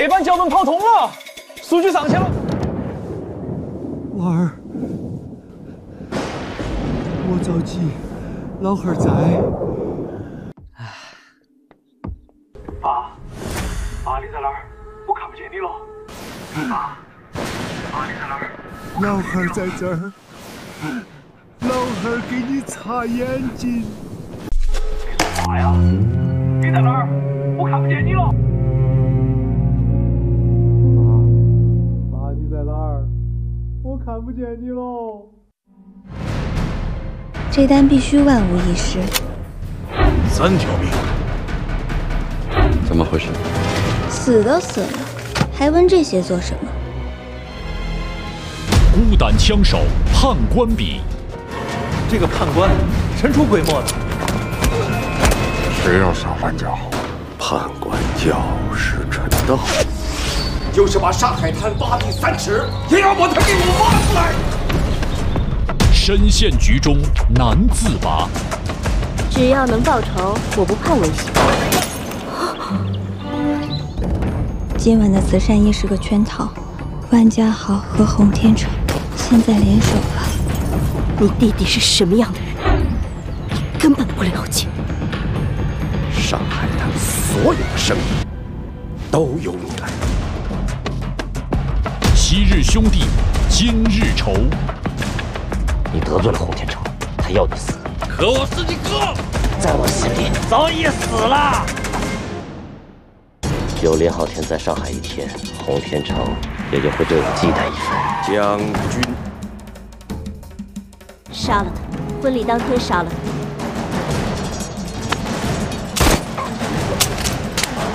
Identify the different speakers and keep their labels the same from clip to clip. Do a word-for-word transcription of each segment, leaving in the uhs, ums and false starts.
Speaker 1: 关角门炮通了，速去上去了。
Speaker 2: 娃儿，莫着急，老汉儿在。
Speaker 1: 唉，爸，爸你在哪儿？我看不见你了。爸，爸你在哪儿？
Speaker 2: 老汉儿在这儿，老汉儿给你擦眼睛。
Speaker 1: 你说啥呀？你在哪儿？我看不见你了。
Speaker 2: 爸，爸你在哪儿？我看不见你喽。
Speaker 3: 这单必须万无一失。
Speaker 4: 三条命，
Speaker 5: 怎么回事？
Speaker 3: 死都死了，还问这些做什么？
Speaker 4: 孤胆枪手判官笔，
Speaker 1: 这个判官神出鬼没的。
Speaker 5: 谁要上反教？
Speaker 6: 判官教师陈道，
Speaker 7: 就是把上海滩挖地三尺，也要把他给我挖出来。
Speaker 4: 深陷局中难自拔。
Speaker 8: 只要能报仇，我不怕危险。
Speaker 3: 今晚的慈善夜是个圈套，万家豪和洪天成现在联手了。
Speaker 8: 你弟弟是什么样的人，你根本不了解。
Speaker 6: 上海滩所有的生意都由你来。
Speaker 4: 昔日兄弟，今日仇。
Speaker 9: 你得罪了洪天成，他要你死。
Speaker 4: 可我是你哥，
Speaker 9: 在我心里早已死了。有连浩天在上海一天，洪天成也就会对我忌惮一分。
Speaker 6: 将军，
Speaker 8: 杀了他，婚礼当天杀了他。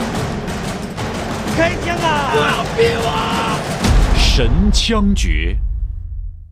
Speaker 4: 开枪啊！不要逼我！神枪诀。